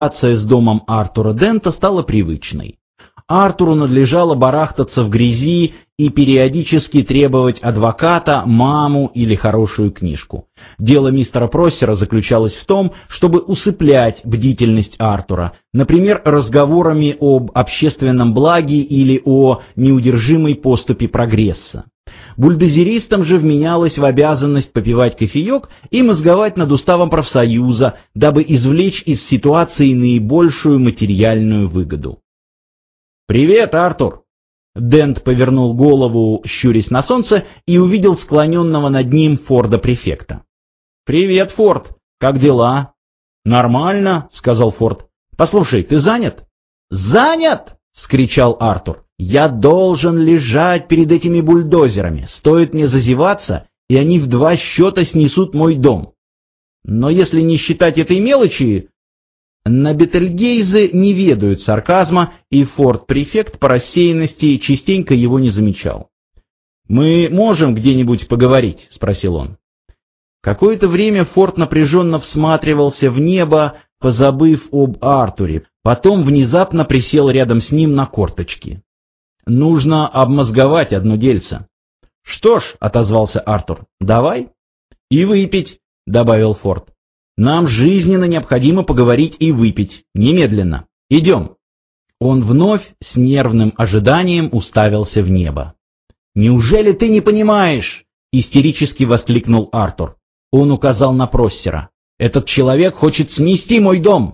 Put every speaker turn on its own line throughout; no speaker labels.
Ситуация с домом Артура Дента стала привычной. Артуру надлежало барахтаться в грязи и периодически требовать адвоката, маму или хорошую книжку. Дело мистера Проссера заключалось в том, чтобы усыплять бдительность Артура, например, разговорами об общественном благе или о неудержимой поступе прогресса. Бульдозеристам же вменялось в обязанность попивать кофеек и мозговать над уставом профсоюза, дабы извлечь из ситуации наибольшую материальную выгоду. «Привет, Артур!» Дент повернул голову, щурясь на солнце, и увидел склоненного над ним Форда-префекта. «Привет, Форд! Как дела?» «Нормально», — сказал Форд. «Послушай, ты занят?» «Занят!» — вскричал Артур. «Я должен лежать перед этими бульдозерами. Стоит мне зазеваться, и они в 2 счета снесут мой дом. Но если не считать этой мелочи...» На Бетельгейзе не ведают сарказма, и Форд-префект по рассеянности частенько его не замечал. «Мы можем где-нибудь поговорить?» — спросил он. Какое-то время Форд напряженно всматривался в небо, позабыв об Артуре, потом внезапно присел рядом с ним на корточки. «Нужно обмозговать одно дельце». «Что ж», — отозвался Артур, — «давай». «И выпить», — добавил Форд. «Нам жизненно необходимо поговорить и выпить. Немедленно. Идем». Он вновь с нервным ожиданием уставился в небо. «Неужели ты не понимаешь?» — истерически воскликнул Артур. Он указал на Проссера. «Этот человек хочет снести мой дом!»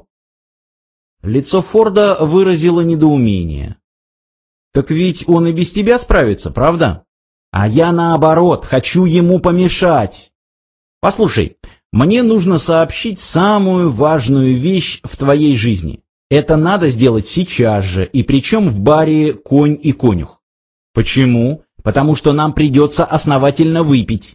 Лицо Форда выразило недоумение. «Так ведь он и без тебя справится, правда? А я, наоборот, хочу ему помешать. Послушай, мне нужно сообщить самую важную вещь в твоей жизни. Это надо сделать сейчас же, и причем в баре «Конь и конюх». Почему? Потому что нам придется основательно выпить».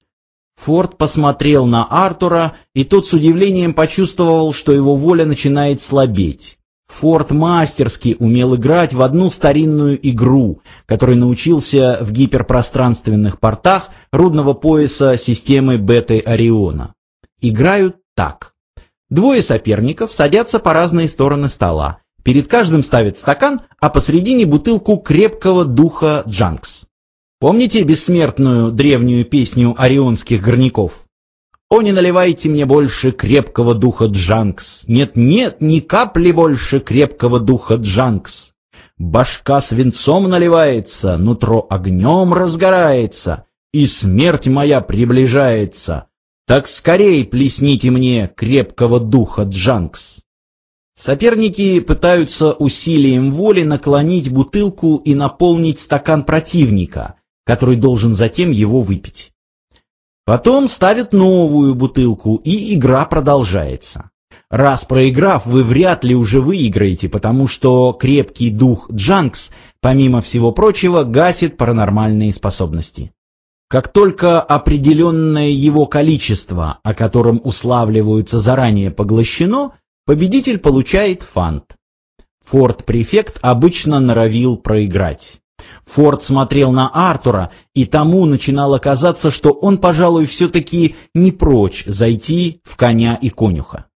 Форд посмотрел на Артура, и тот с удивлением почувствовал, что его воля начинает слабеть. Форд мастерски умел играть в одну старинную игру, которой научился в гиперпространственных портах рудного пояса системы Беты-Ориона. Играют так. 2 соперников садятся по разные стороны стола. Перед каждым ставят стакан, а посредине бутылку крепкого духа Джанкс. Помните бессмертную древнюю песню орионских горняков? «О, не наливайте мне больше крепкого духа Джанкс! Нет-нет, ни капли больше крепкого духа Джанкс! Башка свинцом наливается, нутро огнем разгорается, и смерть моя приближается! Так скорей плесните мне крепкого духа Джанкс!» Соперники пытаются усилием воли наклонить бутылку и наполнить стакан противника, который должен затем его выпить. Потом ставят новую бутылку, и игра продолжается. Раз проиграв, вы вряд ли уже выиграете, потому что крепкий дух Джанкс, помимо всего прочего, гасит паранормальные способности. Как только определенное его количество, о котором уславливаются заранее, поглощено, победитель получает фант. Форд-префект обычно норовил проиграть. Форд смотрел на Артура, и тому начинало казаться, что он, пожалуй, все-таки не прочь зайти в коня и конюха.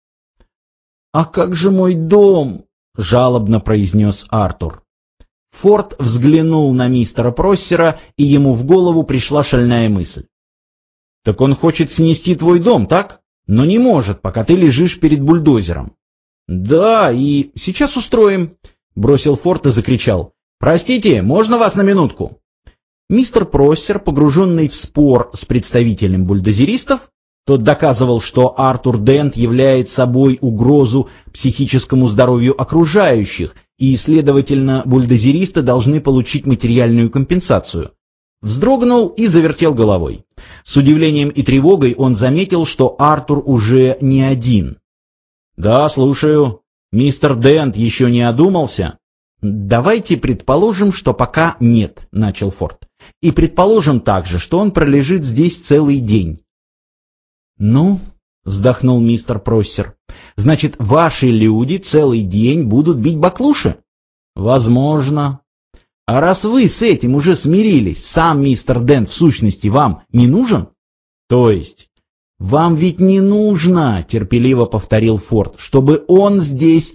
«А как же мой дом?» — жалобно произнес Артур. Форд взглянул на мистера Проссера, и ему в голову пришла шальная мысль. «Так он хочет снести твой дом, так? Но не может, пока ты лежишь перед бульдозером». «Да, и сейчас устроим», — бросил Форд и закричал. «Простите, можно вас на минутку?» Мистер Проссер, погруженный в спор с представителем бульдозеристов, тот доказывал, что Артур Дент является собой угрозу психическому здоровью окружающих, и, следовательно, бульдозеристы должны получить материальную компенсацию. Вздрогнул и завертел головой. С удивлением и тревогой он заметил, что Артур уже не один. «Да, слушаю. Мистер Дент еще не одумался?» «Давайте предположим, что пока нет», — начал Форд. «И предположим также, что он пролежит здесь целый день». «Ну?» — вздохнул мистер Проссер. «Значит, ваши люди целый день будут бить баклуши?» «Возможно». «А раз вы с этим уже смирились, сам мистер Дент в сущности вам не нужен?» «То есть?» «Вам ведь не нужно, — терпеливо повторил Форд, — чтобы он здесь